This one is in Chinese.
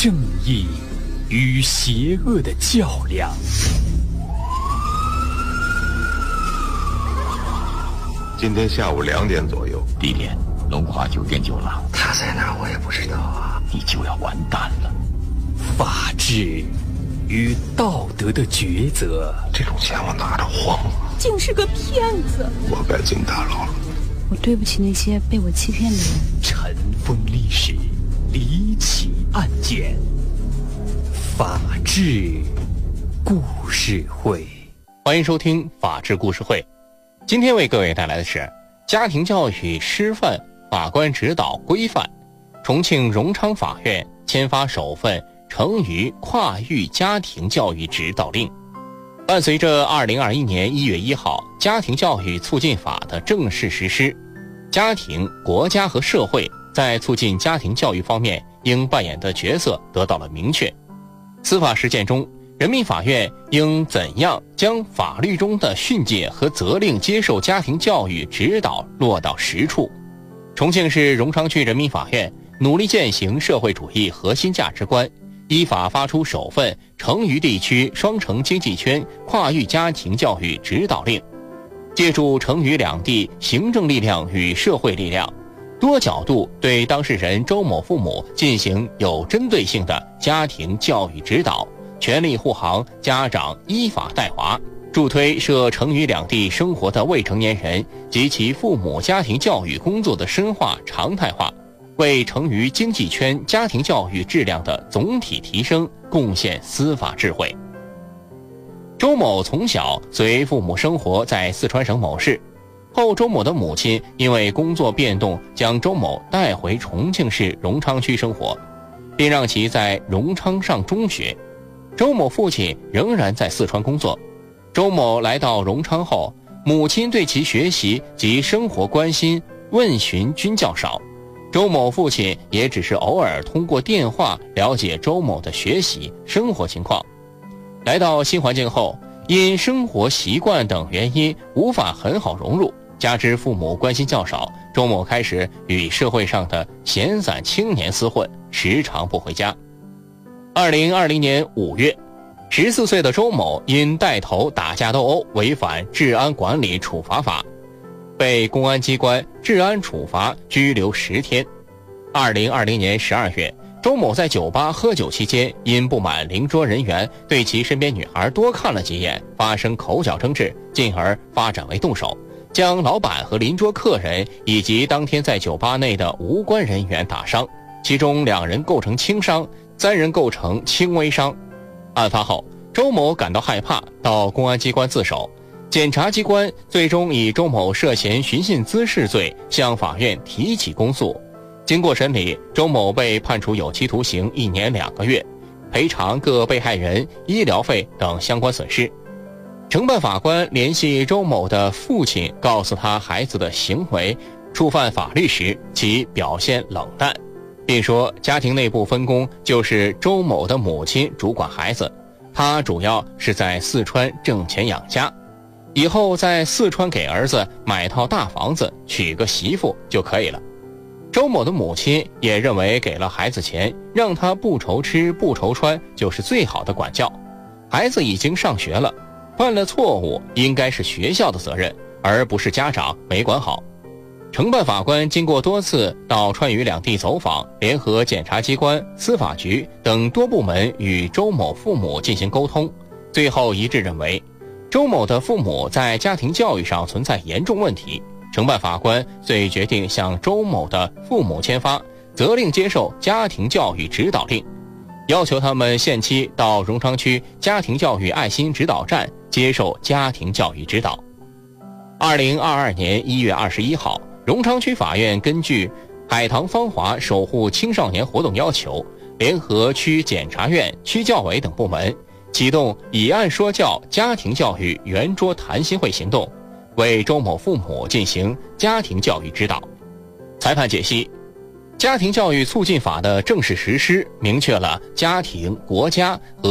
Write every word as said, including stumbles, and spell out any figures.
正义与邪恶的较量。 今天下午两点左右， 地点龙华酒店酒廊。 他在哪儿我也不知道啊， 你就要完蛋了。 法治与道德的抉择， 这种钱我拿着慌了， 竟是个骗子。 我该进大牢了。 我对不起那些被我欺骗的人。 尘封历史，离奇案件，法治故事会。 欢迎收听法治故事会。今天为各位带来的是家庭教育师范法官指导规范。重庆荣昌法院签发首份成渝跨域家庭教育指导令。伴随着二零二一年一月一号家庭教育促进法的正式实施，家庭、国家和社会在促进家庭教育方面应扮演的角色得到了明确。司法实践中，人民法院应怎样将法律中的训诫和责令接受家庭教育指导落到实处？重庆市荣昌区人民法院努力践行社会主义核心价值观，依法发出首份成渝地区双城经济圈跨域家庭教育指导令，借助成渝两地行政力量与社会力量，多角度对当事人周某父母进行有针对性的家庭教育指导，全力护航家长依法带娃，助推涉成渝两地生活的未成年人及其父母家庭教育工作的深化常态化，为成渝经济圈家庭教育质量的总体提升贡献司法智慧。周某从小随父母生活在四川省某市，后周某的母亲因为工作变动将周某带回重庆市荣昌区生活，并让其在荣昌上中学。周某父亲仍然在四川工作。周某来到荣昌后，母亲对其学习及生活关心问询均较少，周某父亲也只是偶尔通过电话了解周某的学习生活情况。来到新环境后，因生活习惯等原因无法很好融入，加之父母关心较少，周某开始与社会上的闲散青年厮混，时常不回家。二零二零年五月，十四岁的周某因带头打架斗殴违反治安管理处罚法，被公安机关治安处罚拘留十天。二零二零年十二月，周某在酒吧喝酒期间，因不满邻桌人员对其身边女孩多看了几眼，发生口角争执，进而发展为动手，将老板和邻桌客人以及当天在酒吧内的无关人员打伤，其中两人构成轻伤，三人构成轻微伤。案发后，周某感到害怕，到公安机关自首。检察机关最终以周某涉嫌寻衅滋事罪向法院提起公诉。经过审理，周某被判处有期徒刑一年两个月，赔偿各被害人医疗费等相关损失。承办法官联系周某的父亲，告诉他孩子的行为触犯法律时，其表现冷淡，并说家庭内部分工就是周某的母亲主管孩子，他主要是在四川挣钱养家，以后在四川给儿子买套大房子，娶个媳妇就可以了。周某的母亲也认为给了孩子钱，让他不愁吃不愁穿就是最好的管教。孩子已经上学了，犯了错误应该是学校的责任，而不是家长没管好。承办法官经过多次到川渝两地走访，联合检察机关、司法局等多部门与周某父母进行沟通，最后一致认为周某的父母在家庭教育上存在严重问题。承办法官遂决定向周某的父母签发责令接受家庭教育指导令，要求他们限期到荣昌区家庭教育爱心指导站接受家庭教育指导。二零二二年一月二十一号，荣昌区法院根据海棠芳华守护青少年活动要求，联合区检察院、区教委等部门，启动以案说教家庭教育圆桌谈心会行动，为周某父母进行家庭教育指导。裁判解析，家庭教育促进法的正式实施，明确了家庭、国家和